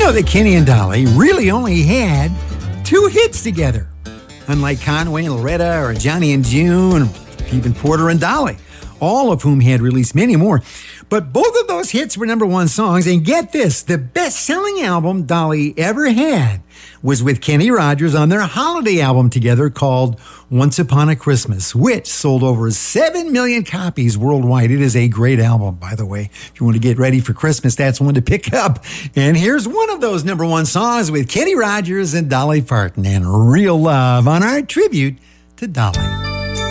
know that Kenny and Dolly really only had 2 hits together, unlike Conway and Loretta or Johnny and June, even Porter and Dolly, all of whom had released many more. But both of those hits were #1 songs, and get this, the best-selling album Dolly ever had was with Kenny Rogers on their holiday album together called Once Upon a Christmas, which sold over 7 million copies worldwide. It is a great album, by the way. If you want to get ready for Christmas, that's one to pick up. And here's one of those #1 songs with Kenny Rogers and Dolly Parton, and Real Love on our tribute to Dolly.